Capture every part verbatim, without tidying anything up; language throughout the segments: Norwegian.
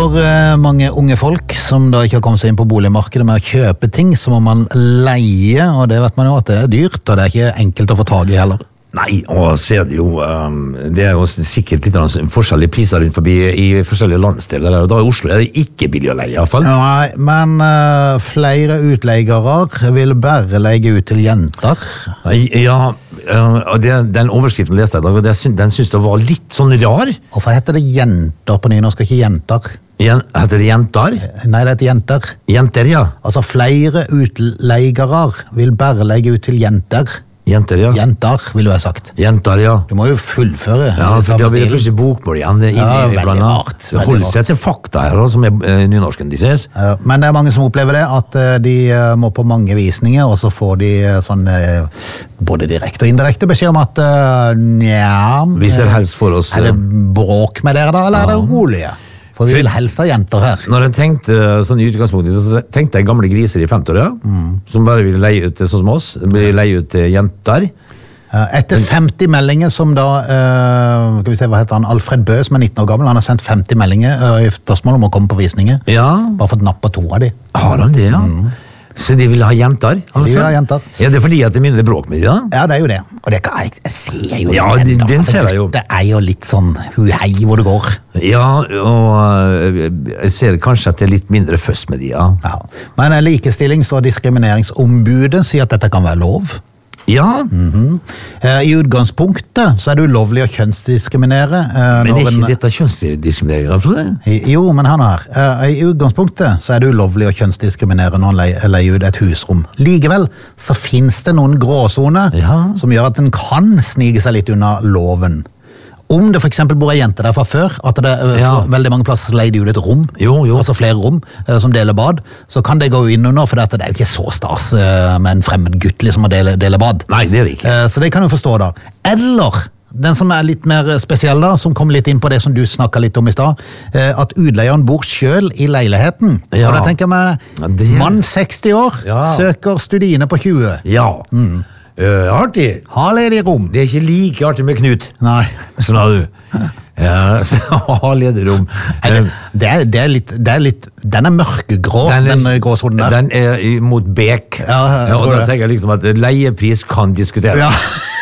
For uh, mange unge folk som da ikke har kommet seg inn på boligmarkedet med å kjøpe ting, så må man leie, og det vet man jo at det er dyrt, og det er ikke enkelt å få tag i heller. Nei, og så er det jo um, det er jo sikkert litt forskjellige priser rundt forbi i forskjellige landsdeler, og da i Oslo er det ikke billig å leie i hvert fall. Nei, men uh, flere utleggere vil bare leie ut til jenter. Ja, uh, det, den overskriften leste jeg i dag, og det, den synes jeg var litt sånn rar. Hvorfor heter det jenter på nynorsk, ikke jenter? Jen, heter det jenter? Nei, det heter jenter. Jenter, ja. Altså, flere utleggere vil bare leie ut til jenter. Jenter, ja. Jenter, vil du ha sagt. Jenter, ja. Du må jo fullføre. Ja, for da blir det plutselig bokmål igjen. Ja, veldig rart. Det holder seg til fakta her, som er uh, nynorsken, de ses. Ja, men det er mange som opplever det, at uh, de uh, må på mange visninger, og så får de uh, sånn uh, både direkte og indirekte beskjed om at uh, nja, vi ser helst for oss. Er det bråk med dere da, eller ja. Er det rolige? For vi vil helst ha jenter her. Når jeg tenkte sånn i utgangspunktet, så tenkte jeg gamle griser i femtiåra, mm. som bare ville leie ut sånn som oss, ville leie ut til jenter. Etter femti meldinger som da, uh, skal vi se, hva heter han, Alfred Bø, som er nitten år gammel, han har sendt femti meldinger uh, i spørsmål om å komme på visninger. Ja. Bare fått napp på to av de. Har han det, ja? Mm. Så de vil ha jenter? Altså? De vil ha jenter. Ja, det er fordi at det er mindre bråk med de, da? Ja, det er jo det. Og det kan, jeg, jeg ser jo ja, litt ennå. Den ser jeg jo. Det er jo litt sånn hu-hei hvor det går. Ja, og jeg ser kanskje at det er litt mindre først med de, ja. Ja. Men likestillings- og diskrimineringsombudet sier at dette kan være lov. Ja. Mm-hmm. I utgangspunktet så er det ulovlig å kjønnsdiskriminere. Men er ikke en... dette kjønnsdiskriminering, tror jeg? Jo, men hør nå her. I utgangspunktet så er det ulovlig å kjønnsdiskriminere når man leier ut et husrom. Likevel så finnes det noen gråzoner ja. Som gjør at den kan snige seg litt unna loven. Om det for eksempel bor en jente der fra før, at det er ja. Veldig mange plasser som leier ut et rom, jo, jo. Altså flere rom uh, som deler bad, så kan det gå inn under, for det er jo ikke så stas uh, med en fremmed gutt liksom, å dele, dele bad. Nei, det er det ikke. Uh, så det kan du forstå da. Eller, den som er litt mer spesiell da, som kommer litt inn på det som du snakket litt om i stad, uh, at utleieren bor selv i leiligheten. Ja. Og da tenker jeg meg, ja, det... mann seksti år, ja. Søker studiene på tjue. Ja, mm. Uh, artig. Ha ledig rom. Det er ikke like artig med Knut. Nei. Sånn har du. Ja, så ha ledig rom. Nei, det, det, er, det, er litt, det er litt, den er mørkegrå, den, er, den gråsonen der. Den er mot bek. Ja, ja, og da tenker jeg liksom at leiepris kan diskuteres. Ja.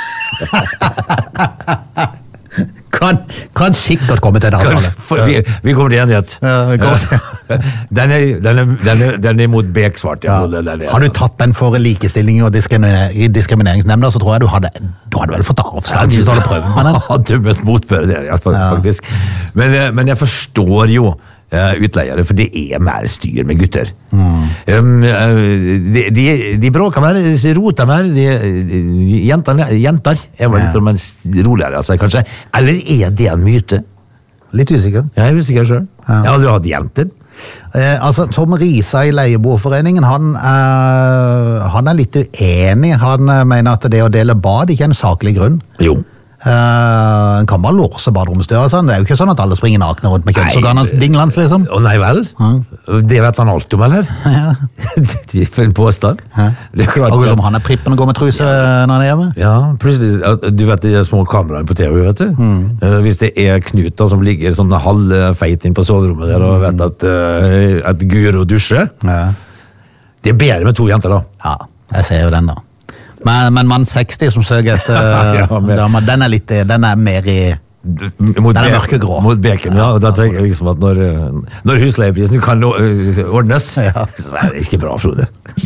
Kan, kan sikkert komme til det, altså. Vi, vi kommer til enighet. Ja, vi kommer til. Den er, den er, den er, den er mot beksvart. Ja. Har du tatt den for likestilling og diskriminering, diskrimineringsnemnda, så tror jeg du hadde, du hadde vel fått avslag hvis du hadde prøvd med den. Hadde møtt motbør der, faktisk. Ja. Men, men jeg forstår jo uh, utleiere, for det er mer styr med gutter. Mm. Um, de, de, de bråker mer, de roter mer, de, de, jenter, jenter er vel litt ja. Men roligere av seg, kanskje. Eller er det en myte? Litt usikker. Jeg er usikker selv. Ja. Jeg har aldri hatt jenter. Eh, altså, Tom Risa i Leieboerforeningen, han, eh, han er litt uenig. Han eh, mener at det å dele bad ikke er en saklig grunn. Jo. Uh, en kan bare låse baderomsdøra, sånn. Det er jo ikke sånn at alle springer nakne rundt med kjønnsorganene dinglans, liksom. Å nei vel? Mm. Det vet han alt om, eller? Ja. For en påstand. Ja. Det er klart. Og som han er prippen og går med truse ja. Når han er hjemme. Ja, plutselig, du vet de små kameraene på T V, vet du? Mm. Uh, hvis det er Knut da, som ligger sånn halvfeit inn på soverommet der, og vet at, uh, at Guro dusjer, ja. Det er bedre med to jenter da. Ja, jeg ser jo den da. Men, men mann seksti som søker etter ja, dama, den er litt, den er mer i, mot den er mørkegrå. Mot beken, ja, og da tenker jeg liksom at når, når husleieprisen kan ordnes, ja. Så er det ikke bra, Frode.